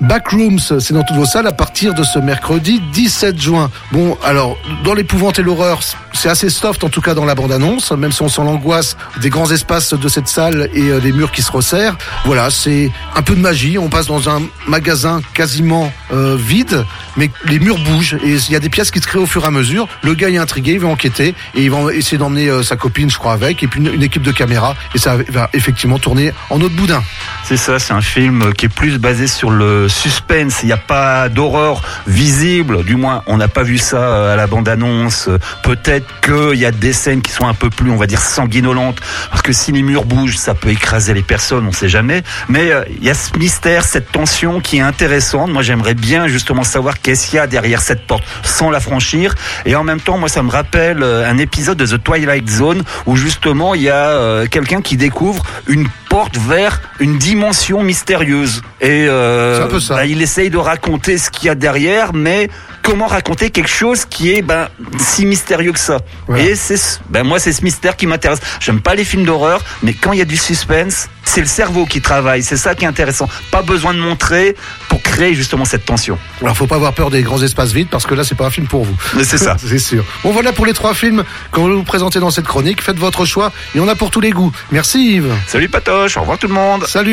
Backrooms, c'est dans toutes vos salles à partir de ce mercredi 17 juin. Bon, alors, dans l'épouvante et l'horreur, c'est assez soft en tout cas dans la bande-annonce, même si on sent l'angoisse des grands espaces de cette salle et des murs qui se resserrent. Voilà, c'est un peu de magie, on passe dans un magasin quasiment vide, mais les murs bougent et il y a des pièces qui se créent au fur et à mesure. Le gars est intrigué, il va enquêter et il va essayer d'emmener sa copine, je crois, avec, et puis une équipe de caméras, et ça va effectivement tourner en eau de boudin. C'est ça, c'est un film qui est plus basé sur le suspense. Il n'y a pas d'horreur visible, du moins on n'a pas vu ça à la bande-annonce. Peut-être qu'il y a des scènes qui sont un peu plus, on va dire, sanguinolentes, parce que si les murs bougent, ça peut écraser les personnes, on ne sait jamais. Mais il y a ce mystère, cette tension qui est intéressante. Moi j'aimerais bien justement savoir qu'est-ce qu'il y a derrière cette porte sans la franchir. Et en même temps, moi ça me rappelle un épisode de The Twilight Zone où justement il y a quelqu'un qui découvre une porte vers une dimension mystérieuse. Et c'est un peu ça. Il essaye de raconter ce qu'il y a derrière, mais comment raconter quelque chose qui est si mystérieux que ça. Voilà. Et moi c'est ce mystère qui m'intéresse. J'aime pas les films d'horreur, mais quand il y a du suspense, c'est le cerveau qui travaille. C'est ça qui est intéressant. Pas besoin de montrer pour créer justement cette tension. Alors faut pas avoir peur des grands espaces vides, parce que là c'est pas un film pour vous. Mais c'est ça. C'est sûr. Bon, voilà pour les 3 films qu'on va vous présenter dans cette chronique. Faites votre choix, il y en a pour tous les goûts. Merci Yves. Salut Patoche, au revoir tout le monde. Salut.